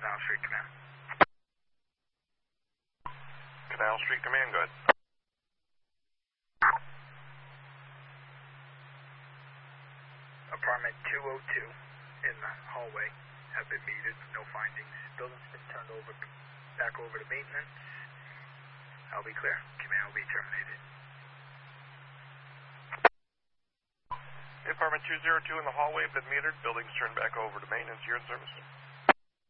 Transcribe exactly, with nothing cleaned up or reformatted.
Canal Street Command. Canal Street Command, go ahead. Apartment two oh two in the hallway have been metered, no findings. Building's been turned over, back over to maintenance. I'll be clear. Command will be terminated. Apartment two oh two in the hallway have been metered. Building's turned back over to maintenance. You're in service.